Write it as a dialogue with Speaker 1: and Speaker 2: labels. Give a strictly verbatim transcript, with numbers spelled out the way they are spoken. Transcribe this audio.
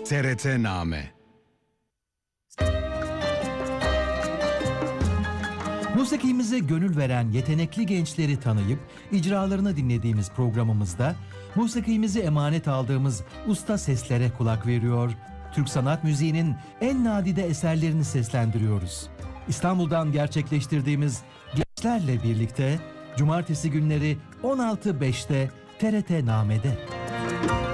Speaker 1: T R T Name.
Speaker 2: Musikimize gönül veren yetenekli gençleri tanıyıp icralarını dinlediğimiz programımızda musikimizi emanet aldığımız usta seslere kulak veriyor, Türk sanat müziğinin en nadide eserlerini seslendiriyoruz. İstanbul'dan gerçekleştirdiğimiz gençlerle birlikte cumartesi günleri on altı beşte T R T Name'de.